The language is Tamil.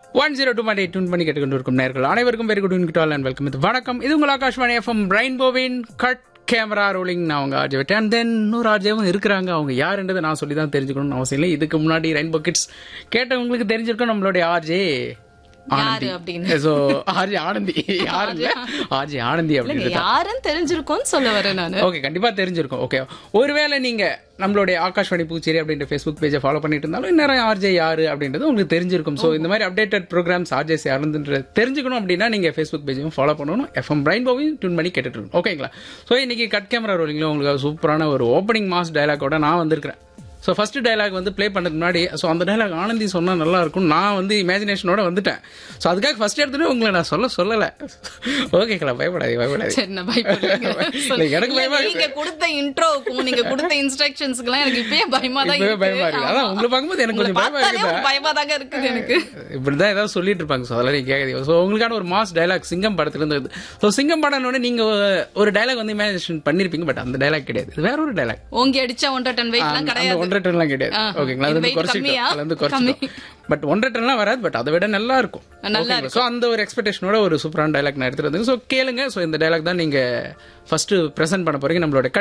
102.8 டியூன் பண்ணி கேட்டுக்கொண்டிருக்கும் நேயர்கள் அனைவருக்கும் very good evening to and welcome. இது வணக்கம். இது உங்கள் Akashvani FM ரெயின்போவின் cut camera rolling. நான் அவங்க ஆர்ஜே விட்டேன். அண்ட் தென் இன்னொரு ஆர்ஜேவும் இருக்கிறாங்க. அவங்க யாருன்றதை நான் சொல்லி தான் தெரிஞ்சுக்கணும்னு அவசியம் இல்லை. இதுக்கு முன்னாடி ரெயின்போ கிட்ஸ் கேட்டவங்களுக்கு தெரிஞ்சிருக்கும் நம்மளுடைய RJ Anandhi. So RJ Anandhi யாரு இல்ல, ஆர்ஜே ஆனந்தி அப்படின்னு யாருன்னு தெரிஞ்சிருக்கும்னு சொல்ல வரேன் நான். ஓகே, கண்டிப்பா தெரிஞ்சிருக்கும். ஓகே, ஒருவேளை நீங்க நம்மளுடைய ஆகாஷ்வாணி பூச்சேரி அப்படின்ற ஃபேஸ்புக் பேஜை ஃபாலோ பண்ணிட்டு இருந்தாலும் இன்னும் ஆர்ஜே யாரு அப்படின்றது உங்களுக்கு தெரிஞ்சிருக்கும். ஸோ இந்த மாதிரி அப்டேட்டட் ப்ரோக்ராம்ஸ் ஆர்ஜேஸ் யாருன்றது தெரிஞ்சுக்கணும் அப்படின்னா நீங்க ஃபேஸ்புக் பேஜையும் ஃபாலோ பண்ணணும். எஃப்எம் ரெயின்போவையும் டியூன் பண்ணி கேட்டுட்டு இருக்கணும். ஓகேங்களா? ஸோ இன்னைக்கு கட் கேமரா ரோலிங்ல உங்களுக்கு சூப்பரான ஒரு ஓப்பனிங் மாஸ் டயலாகோட நான் வந்திருக்கிறேன். ஸோ ஃபர்ஸ்ட் டைலாக் வந்து ப்ளே பண்ணதுக்கு முன்னாடி ஸோ அந்த டைலாக் ஆனந்தி சொன்னால் நல்லா இருக்கும் நான் வந்து இமேஜினேஷனோட வந்துட்டேன். ஸோ அதுக்காக ஃபர்ஸ்ட் எடுத்துட்டு உங்களை நான் சொல்லலை. ஓகேங்களா? பயப்படாது. எனக்கு பயமா நீங்க கொடுத்த இன்ட்ரோக்கும் நீங்க கொடுத்த இன்ஸ்ட்ரக்ஷன்ஸ்க்குலாம் எனக்கு இப்பயே பயமா தான் இருக்கு. அதான் உங்களை பார்க்கும்போது எனக்கு கொஞ்சம் பயமா தாங்க இருக்குது. எனக்கு இப்படிதான் ஏதாவது சொல்லிட்டு இருப்பாங்க. ஸோ அதெல்லாம் நீங்க கேட்குறீங்க. ஸோ உங்களுக்கான ஒரு மாஸ் டைலாக் சிங்கம் படத்துல இருந்து. ஸோ சிங்கம் படம்னு நீங்க ஒரு டைலாக் வந்து இமேஜினேஷன் பண்ணிருப்பீங்க. பட் அந்த டைலாக் கிடையாது. இது வேற ஒரு டைலாக். ஓங்கி அடிச்சா 1.5 டன் வெயிட்லாம் கிடையாது. 1.5 டன்லாம் கிடையாது. ஓகேங்களா? அது வந்து குறைச்சிட்டோம். பட் 1.5 டன்லாம் வராது. பட் அதை விட நல்லா இருக்கும். ஸோ அந்த ஒரு எக்ஸ்பெக்டேஷனோட ஒரு சூப்பரான டைலாக் நான் எடுத்துட்டு வந்தேன். ஸோ கேளுங்க. ஸோ இந்த டைலாக் தான் நீங்க ஃபர்ஸ்ட் பிரசன்ட் பண்ண போறீங்க நம்மளோட